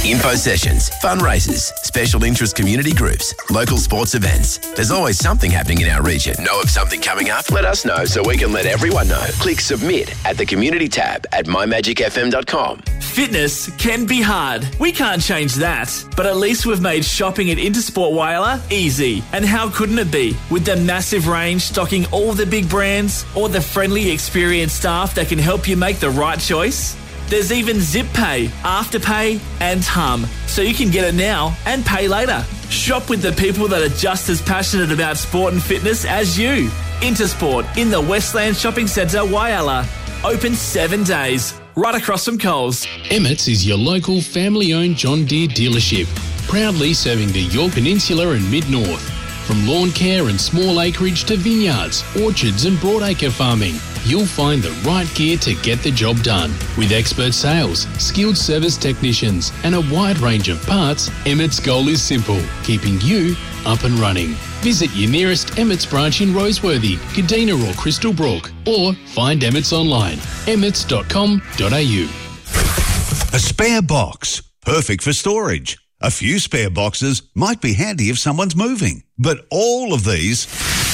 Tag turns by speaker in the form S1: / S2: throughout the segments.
S1: Info sessions, fundraisers, special interest community groups, local sports events. There's always something happening in our region. Know of something coming up? Let us know so we can let everyone know. Click submit at the community tab at mymagicfm.com.
S2: Fitness can be hard. We can't change that. But at least we've made shopping at Intersport Whyalla easy. And how couldn't it be? With the massive range stocking all the big brands or the friendly, experienced staff that can help you make the right choice. There's even Zip Pay, Afterpay and Hum, so you can get it now and pay later. Shop with the people that are just as passionate about sport and fitness as you. Intersport in the Westland Shopping Centre, Whyalla. Open 7 days, right across from Coles.
S3: Emmett's is your local family-owned John Deere dealership, proudly serving the Yorke Peninsula and Mid-North. From lawn care and small acreage to vineyards, orchards and broadacre farming, you'll find the right gear to get the job done. With expert sales, skilled service technicians and a wide range of parts, Emmett's goal is simple, keeping you up and running. Visit your nearest Emmett's branch in Roseworthy, Kadina or Crystal Brook, or find Emmett's online, emmets.com.au.
S4: A spare box, perfect for storage. A few spare boxes might be handy if someone's moving, but all of these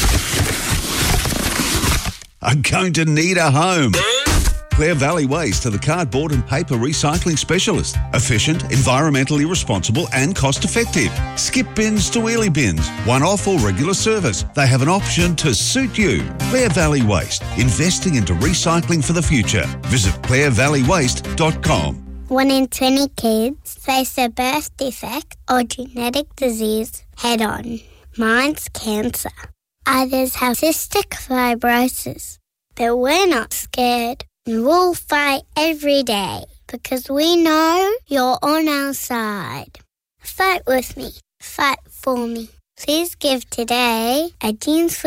S4: are going to need a home. Clare Valley Waste are the cardboard and paper recycling specialist. Efficient, environmentally responsible and cost-effective. Skip bins to wheelie bins, one-off or regular service. They have an option to suit you. Clare Valley Waste, investing into recycling for the future. Visit clarevalleywaste.com.
S5: 1 in 20 kids face a birth defect or genetic disease head-on. Mine's cancer. Others have cystic fibrosis. But we're not scared. And we'll fight every day because we know you're on our side. Fight with me. Fight for me. Please give today at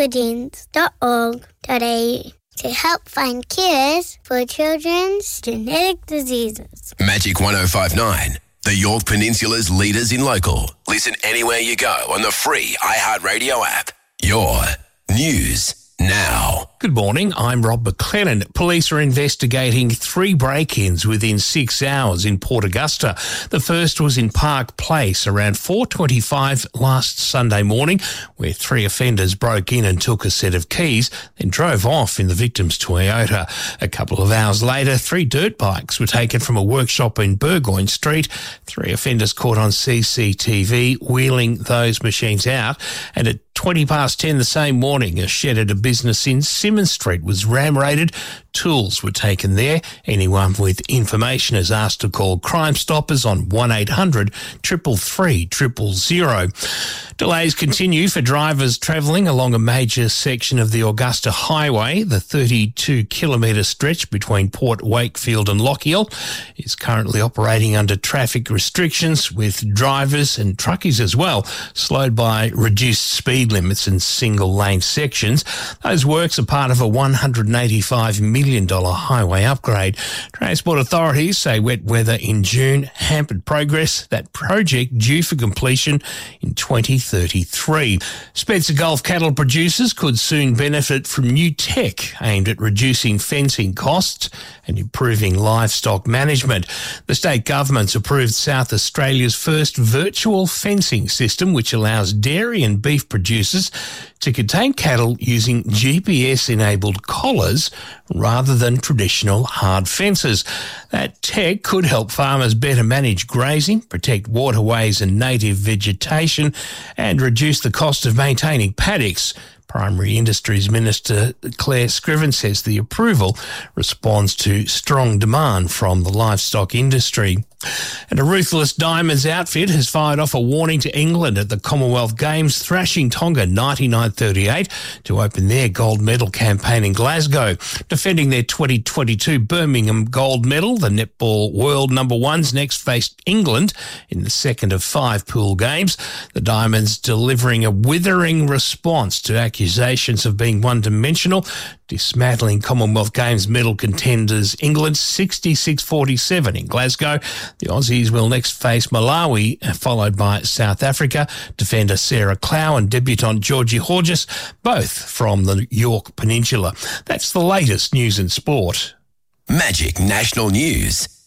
S5: jeansforjeans.org.au to help find cures for children's genetic diseases.
S1: Magic 105.9, the Yorke Peninsula's leaders in local. Listen anywhere you go on the free iHeartRadio app. Your news now.
S6: Good morning, I'm Rob McLennan. Police are investigating 3 break-ins within 6 hours in Port Augusta. The first was in Park Place around 4:25 last Sunday morning, where 3 offenders broke in and took a set of keys, then drove off in the victim's Toyota. A couple of hours later, 3 dirt bikes were taken from a workshop in Burgoyne Street. 3 offenders caught on CCTV wheeling those machines out, and at 10:20 the same morning, a shed at a business in Simmons Street was ram-raided. Tools were taken there. Anyone with information is asked to call Crime Stoppers on 1800 333 000. Delays continue for drivers travelling along a major section of the Augusta Highway. The 32-kilometre stretch between Port Wakefield and Lochiel is currently operating under traffic restrictions, with drivers and truckies as well slowed by reduced speed limits and single-lane sections. Those works are part of a $185 million highway upgrade. Transport authorities say wet weather in June hampered progress. That project due for completion in 2033. Spencer Gulf cattle producers could soon benefit from new tech aimed at reducing fencing costs and improving livestock management. The state government's approved South Australia's first virtual fencing system, which allows dairy and beef producers to contain cattle using GPS-enabled collars rather than traditional hard fences. That tech could help farmers better manage grazing, protect waterways and native vegetation, and reduce the cost of maintaining paddocks. Primary Industries Minister Claire Scriven says the approval responds to strong demand from the livestock industry. And a ruthless diamonds outfit has fired off a warning to England at the Commonwealth Games, thrashing Tonga 99-38 to open their gold medal campaign in Glasgow. Defending their 2022 Birmingham gold medal, the netball world number ones next faced England in the second of 5 pool games. The Diamonds delivering a withering response to accusations of being one-dimensional, dismantling Commonwealth Games medal contenders England 66-47 in Glasgow. The Aussies will next face Malawi, followed by South Africa. Defender Sarah Clough and debutant Georgie Horges, both from the Yorke Peninsula. That's the latest news in sport.
S1: Magic National News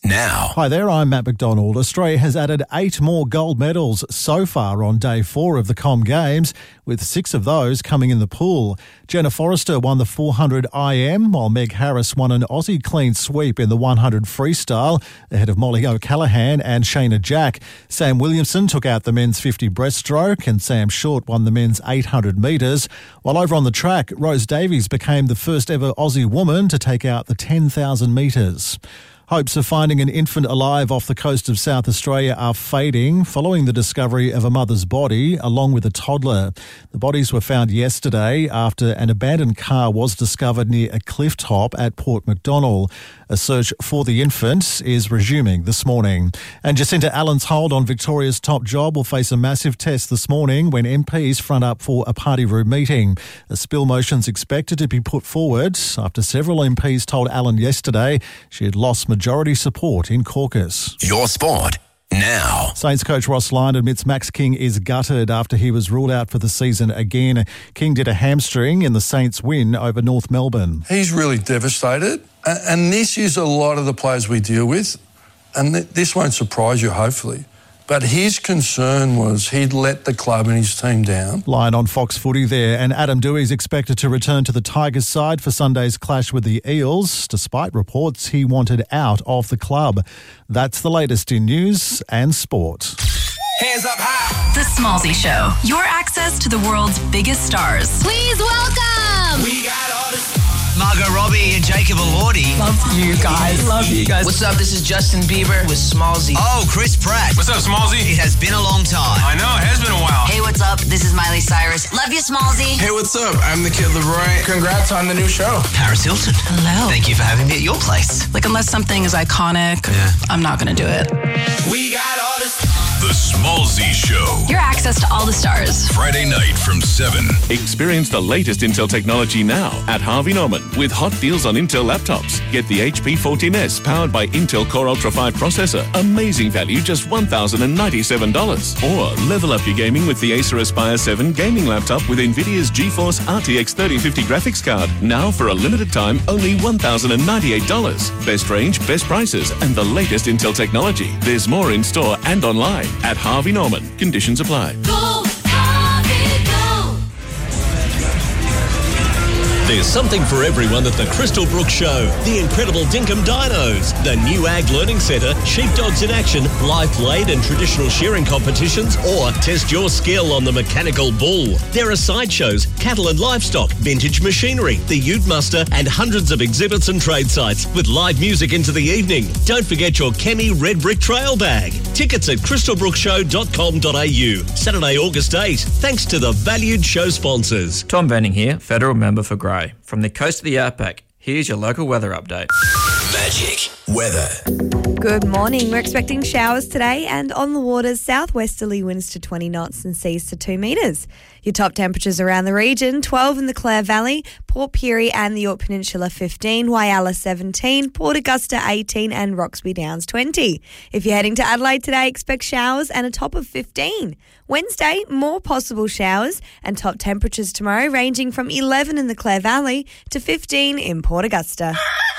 S1: now.
S7: Hi there, I'm Matt McDonald. Australia has added 8 more gold medals so far on day 4 of the Com Games, with 6 of those coming in the pool. Jenna Forrester won the 400 IM, while Meg Harris won an Aussie clean sweep in the 100 freestyle, ahead of Molly O'Callaghan and Shayna Jack. Sam Williamson took out the men's 50 breaststroke, and Sam Short won the men's 800 metres. While over on the track, Rose Davies became the first ever Aussie woman to take out the 10,000 metres. Hopes of finding an infant alive off the coast of South Australia are fading following the discovery of a mother's body along with a toddler. The bodies were found yesterday after an abandoned car was discovered near a cliff top at Port Macdonnell. A search for the infant is resuming this morning. And Jacinta Allen's hold on Victoria's top job will face a massive test this morning when MPs front up for a party room meeting. A spill motion's expected to be put forward after several MPs told Allen yesterday she had lost majority support in caucus.
S1: Your sport now.
S7: Saints coach Ross Lyon admits Max King is gutted after he was ruled out for the season again. King did a hamstring in the Saints' win over North Melbourne.
S8: He's really devastated, and this is a lot of the players we deal with, and this won't surprise you, hopefully. But his concern was he'd let the club and his team down.
S7: Lyon on Fox Footy there, and Adam Dewey's expected to return to the Tigers side for Sunday's clash with the Eels, despite reports he wanted out of the club. That's the latest in news and sport.
S9: Hands up high. The Smallzy Show. Your access to the world's biggest stars.
S10: Please welcome.
S9: We got all the
S11: Margot Robbie and Jacob Elordi.
S12: Love you guys. Love you guys.
S11: What's up? This is Justin Bieber with Smallzy. Oh, Chris Pratt.
S13: What's up, Smallzy?
S11: It has been a long time.
S13: I know, it has been a while.
S14: Hey, what's up? This is Miley Cyrus. Love you, Smallzy.
S15: Hey, what's up? I'm the Kid Leroy.
S13: Congrats on the new show.
S11: Paris Hilton.
S14: Hello.
S11: Thank you for having me at your place.
S12: Like, unless something is iconic, I'm not going to do it.
S9: We got all the
S16: The Smallzy Show.
S9: Your access to all the stars.
S16: Friday night from 7.
S17: Experience the latest Intel technology now at Harvey Norman with hot deals on Intel laptops. Get the HP 14S powered by Intel Core Ultra 5 processor. Amazing value, just $1,097. Or level up your gaming with the Acer Aspire 7 gaming laptop with NVIDIA's GeForce RTX 3050 graphics card. Now for a limited time, only $1,098. Best range, best prices, and the latest Intel technology. There's more in store and online at Harvey Norman. Conditions apply.
S10: Go, Harvey, go.
S18: There's something for everyone at the Crystal Brook Show. The incredible Dinkum Dinos, the new Ag Learning Centre, sheepdogs in action, live blade and traditional shearing competitions, or test your skill on the mechanical bull. There are sideshows, cattle and livestock, vintage machinery, the Ute Muster, and hundreds of exhibits and trade sites with live music into the evening. Don't forget your Chemi Red Brick Trail bag. Tickets at crystalbrookshow.com.au. Saturday, August 8. Thanks to the valued show sponsors.
S19: Tom Benning here, Federal Member for Grey. From the coast of the Outback, here's your local weather update.
S1: Magic weather.
S20: Good morning. We're expecting showers today and on the waters, southwesterly winds to 20 knots and seas to 2 metres. Your top temperatures around the region, 12 in the Clare Valley, Port Pirie and the Yorke Peninsula 15, Whyalla 17, Port Augusta 18 and Roxby Downs 20. If you're heading to Adelaide today, expect showers and a top of 15. Wednesday, more possible showers and top temperatures tomorrow ranging from 11 in the Clare Valley to 15 in Port Augusta.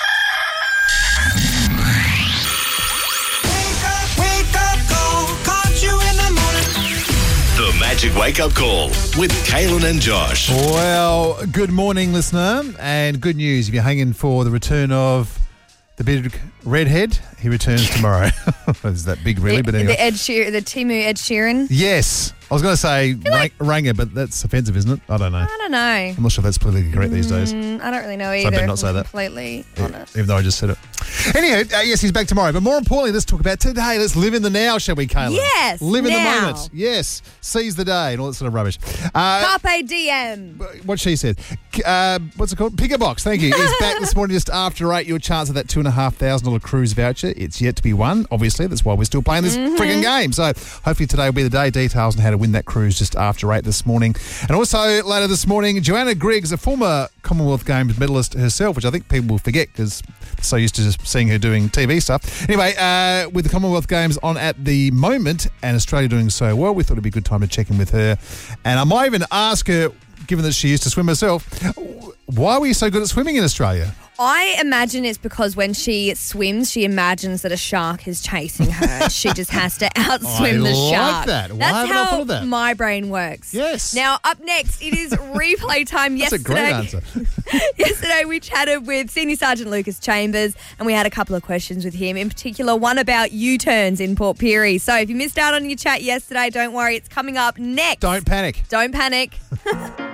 S16: Magic Wake Up Call with Kaylin and Josh.
S21: Well, good morning, listener, and good news if you're hanging for the return of the big redhead. He returns tomorrow. Is that big, really? But anyway.
S20: The Timu Ed Sheeran.
S21: Yes. I was going to say Ranger, but that's offensive, isn't it? I don't know. I'm not sure if that's politically correct these days.
S20: I don't really know either.
S21: So I better not say that.
S20: Completely honest.
S21: Even though I just said it. Anyhow, yes, he's back tomorrow. But more importantly, let's talk about today. Let's live in the now, shall we, Kayla?
S20: Yes,
S21: live in the
S20: now.
S21: moment. Yes. Seize the day and all that sort of rubbish.
S20: Carpe diem.
S21: What she said. What's it called? Pick a Box. Thank you. Is back this morning just after 8. Your chance of that $2,500 cruise voucher. It's yet to be won. Obviously, that's why we're still playing this frigging game. So hopefully today will be the day. Details on how to win that cruise just after 8 this morning. And also later this morning, Joanna Griggs, a former Commonwealth Games medalist herself, which I think people will forget because they're so used to just seeing her doing TV stuff. Anyway, with the Commonwealth Games on at the moment and Australia doing so well, we thought it'd be a good time to check in with her. And I might even ask her, given that she used to swim herself, Why were you so good at swimming in Australia?
S20: I imagine it's because when she swims, she imagines that a shark is chasing her. She just has to outswim the
S21: I
S20: shark.
S21: like that. Why
S20: That's
S21: haven't I thought
S20: how
S21: of that?
S20: my brain works.
S21: Yes.
S20: Now, up next, it is replay time.
S21: That's a great answer.
S20: Yesterday, we chatted with Senior Sergeant Lucas Chambers, and we had a couple of questions with him, in particular, one about U-turns in Port Pirie. So if you missed out on your chat yesterday, don't worry, it's coming up next.
S21: Don't panic.
S20: Don't panic.